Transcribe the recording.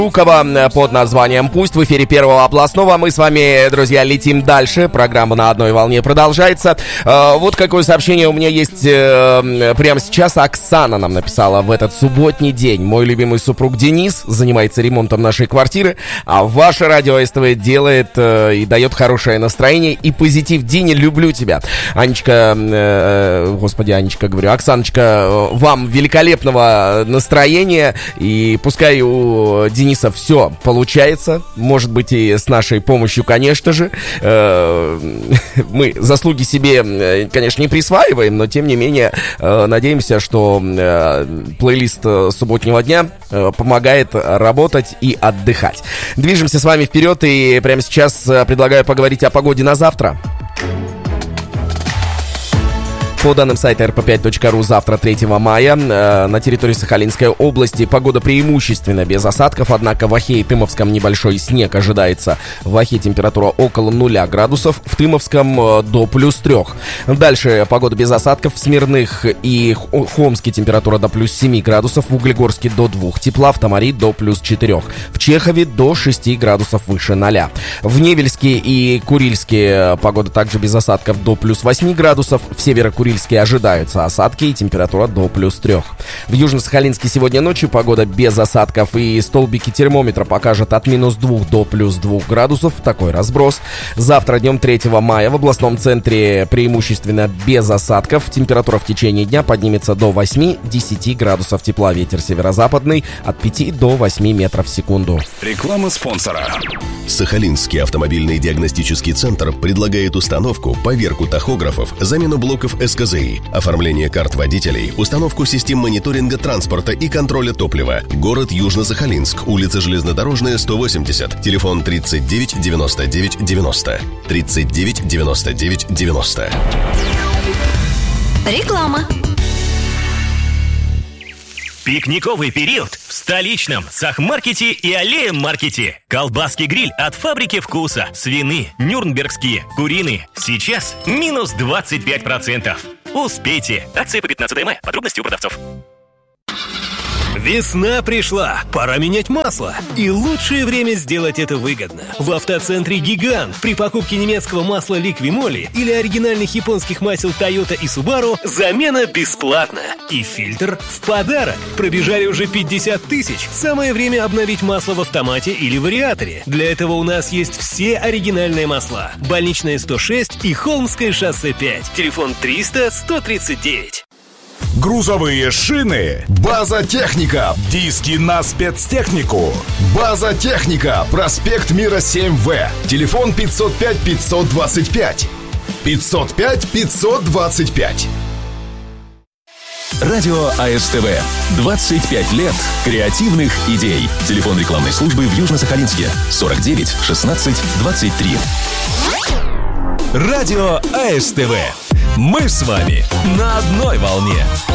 Жукова под названием «Пусть» в эфире Первого областного. Мы с вами, друзья, летим дальше. Программа «На одной волне» продолжается. Вот какое сообщение у меня есть прямо сейчас. Оксана нам написала: в этот субботний день мой любимый супруг Денис занимается ремонтом нашей квартиры, а ваше радио СТВ делает и дает хорошее настроение и позитив. Диня, люблю тебя. Анечка, Анечка, говорю, Оксаночка, вам великолепного настроения, и пускай у Дениса все получается, может быть, и с нашей помощью, конечно же. Мы заслуги себе, конечно, не присваиваем, но тем не менее надеемся, что плейлист субботнего дня помогает работать и отдыхать. Движемся с вами вперед, и прямо сейчас предлагаю поговорить о погоде на завтра. По данным сайта rp5.ru, завтра, 3 мая, на территории Сахалинской области погода преимущественно без осадков, однако в Охе и Тымовском небольшой снег ожидается. В Охе температура около 0 градусов, в Тымовском до +3. Дальше погода без осадков в Смирных и Хомске температура до +7 градусов, в Углегорске до 2 тепла, в Тамари до +4, в Чехове до 6 градусов выше 0. В Невельске и Курильске погода также без осадков до +8 градусов, в Северо-Курильске ожидаются осадки и температура до +3. В Южно-Сахалинске сегодня ночью погода без осадков, и столбики термометра покажут от -2 до +2 градусов. Такой разброс. Завтра, днем 3 мая, в областном центре преимущественно без осадков. Температура в течение дня поднимется до 8-10 градусов тепла. Ветер северо-западный от 5 до 8 метров в секунду. Реклама спонсора. Сахалинский автомобильный диагностический центр предлагает установку, поверку тахографов, замену блоков СКЗИ, оформление карт водителей, установку систем мониторинга транспорта и контроля топлива. Город Южно-Сахалинск, улица Железнодорожная, 180, телефон 39 99 90, 39 99 90. Реклама. Пикниковый период в столичном Сахмаркете и Аллея-маркете. Колбаски гриль от фабрики вкуса. Свиные, нюрнбергские, куриные. Сейчас минус 25%. Успейте. Акция по 15 мая. Подробности у продавцов. Весна пришла, пора менять масло. И лучшее время сделать это выгодно. В автоцентре «Гигант» при покупке немецкого масла «Ликвимоли» или оригинальных японских масел «Тойота» и «Субару» замена бесплатна. И фильтр в подарок. Пробежали уже 50 тысяч. Самое время обновить масло в автомате или вариаторе. Для этого у нас есть все оригинальные масла. Больничная 106 и Холмское шоссе 5. Телефон 300 139. Грузовые шины. База Техника. Диски на спецтехнику. База Техника. Проспект Мира 7В. Телефон 505 525. 505 525. Радио АСТВ. 25 лет креативных идей. Телефон рекламной службы в Южно-Сахалинске. 49 16 23. Радио АСТВ. Мы с вами на одной волне.